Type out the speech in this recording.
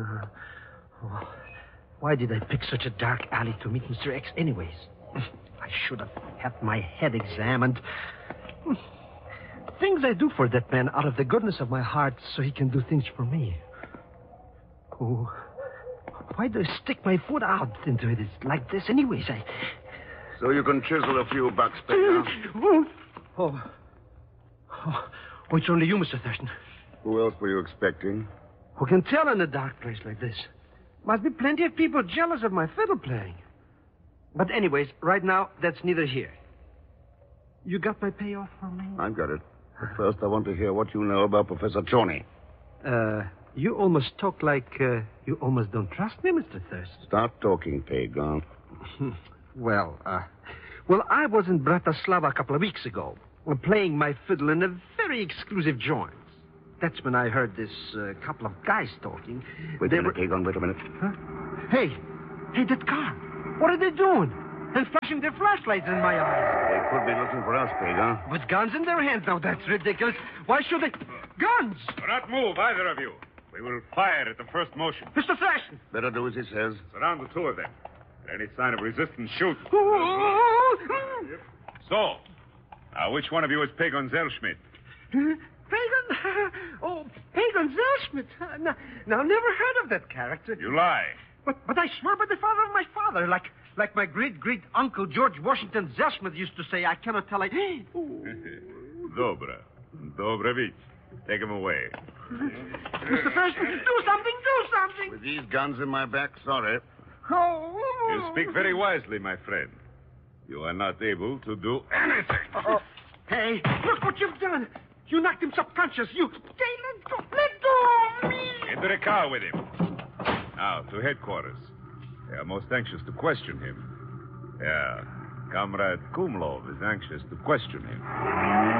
Why did I pick such a dark alley to meet Mr. X anyways? I should have had my head examined. Things I do for that man out of the goodness of my heart so he can do things for me. Oh, why do I stick my foot out into it? It's like this anyways. So you can chisel a few bucks, Pegger. Oh, it's only you, Mr. Thurston. Who else were you expecting? Who can tell in a dark place like this? Must be plenty of people jealous of my fiddle playing. But anyways, right now, that's neither here. You got my payoff for me? I've got it. But first, I want to hear what you know about Professor Chorney. You almost talk like you almost don't trust me, Mr. Thurston. Start talking, Pegger. Well, I was in Bratislava a couple of weeks ago, playing my fiddle in a very exclusive joint. That's when I heard this couple of guys talking. Wait a minute, Pegger, wait a minute. Huh? Hey, that car. What are they doing? And flashing their flashlights in my eyes. They could be looking for us, Pegger. With guns in their hands. Now, that's ridiculous. Why should they... Guns! Do not move, either of you. We will fire at the first motion. Mr. Thurston! Better do as he says. Surround the two of them. Any sign of resistance, shoot. So, now which one of you is Pagan Zellschmidt? Pagan? Oh, Pagan Zellschmidt. Now, never heard of that character. You lie. But I swear by the father of my father, like my great-great-uncle George Washington Zellschmidt used to say, I cannot tell. Dobrovich. Take him away. Mr. Thurston, do something! With these guns in my back, sorry. Oh. You speak very wisely, my friend. You are not able to do anything. Hey, look what you've done. You knocked him subconscious. Let go of me. Into the car with him. Now, to headquarters. They are most anxious to question him. Yeah, Comrade Kumlov is anxious to question him.